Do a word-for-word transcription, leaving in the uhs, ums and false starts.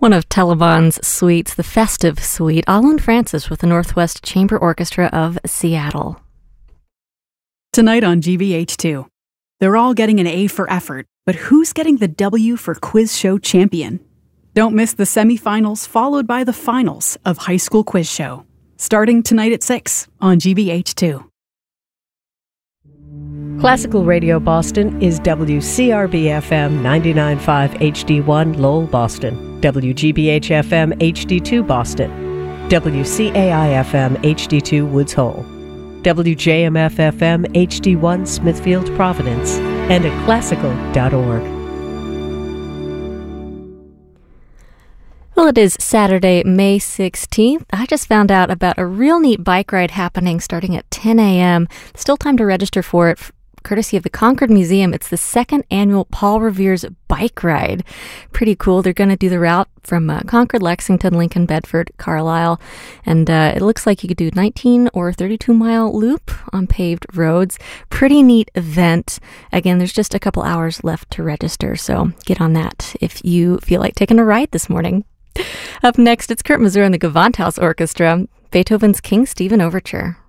One of Telebon's suites, the Festive Suite, Alan Francis with the Northwest Chamber Orchestra of Seattle. Tonight on G B H two, they're all getting an A for effort, but who's getting the W for Quiz Show Champion? Don't miss the semifinals followed by the finals of High School Quiz Show, starting tonight at six on G B H two. Classical Radio Boston is W C R B F M ninety-nine point five H D one Lowell, Boston, W G B H F M H D two Boston, W C A I F M H D two Woods Hole, W J M F F M H D one Smithfield, Providence, and at classical dot org. Well, it is Saturday, May sixteenth. I just found out about a real neat bike ride happening starting at ten a.m. Still time to register for it, courtesy of the Concord Museum. It's the second annual Paul Revere's Bike Ride. Pretty cool. They're going to do the route from uh, Concord, Lexington, Lincoln, Bedford, Carlisle. And uh, it looks like you could do nineteen or thirty-two mile loop on paved roads. Pretty neat event. Again, there's just a couple hours left to register, so get on that if you feel like taking a ride this morning. Up next, it's Kurt Masur and the Gewandhaus Orchestra, Beethoven's King Stephen Overture.